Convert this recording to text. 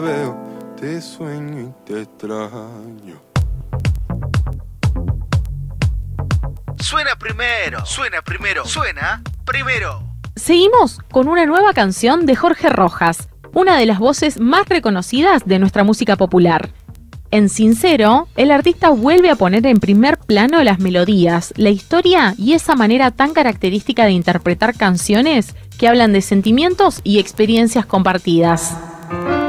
veo, te sueño y te extraño. Suena primero, suena primero, suena primero. Seguimos con una nueva canción de Jorge Rojas, una de las voces más reconocidas de nuestra música popular. En Sincero, el artista vuelve a poner en primer plano las melodías, la historia y esa manera tan característica de interpretar canciones que hablan de sentimientos y experiencias compartidas.